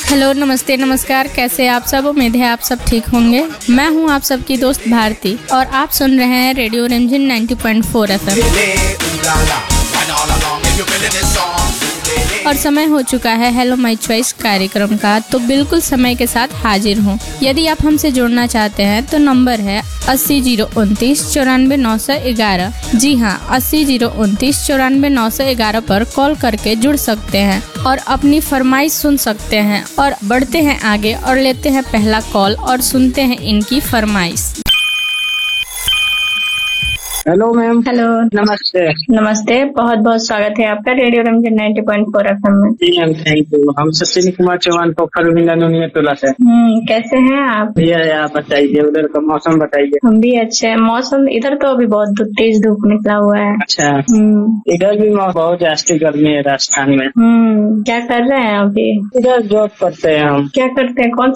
Hello, नमस्ते, नमस्कार। कैसे आप सब? उम्मीद है आप सब ठीक होंगे। मैं हूं आप सबकी दोस्त भारती और आप सुन रहे हैं रेडियो रिमझिम 90.4 FM। और समय हो चुका है हेलो माय चॉइस कार्यक्रम का, तो बिल्कुल समय के साथ हाजिर हूँ। यदि आप हमसे जुड़ना चाहते हैं तो नंबर है 80 029 94 911। जी हाँ, 80 029 94 911 पर कॉल करके जुड़ सकते हैं और अपनी फरमाइश सुन सकते हैं। और बढ़ते हैं आगे और लेते हैं पहला कॉल और सुनते हैं इनकी फरमाइश। Hello ma'am. हेलो, नमस्ते। नमस्ते। बहुत बहुत स्वागत है आपका रेडियो रिमझिम 90.4 FM में। जी मैम, थैंक यू। हम सचिन कुमार चौहान पोखर मिलन टोला से। कैसे हैं आप? भैया आप बताइए, उधर का मौसम बताइए। हम भी अच्छे हैं। मौसम इधर तो अभी बहुत तेज धूप निकला हुआ है। अच्छा। इधर भी बहुत जास्ती गर्मी है राजस्थान में। क्या कर रहे हैं अभी? इधर जॉब करते हैं हम। क्या करते हैं? कौन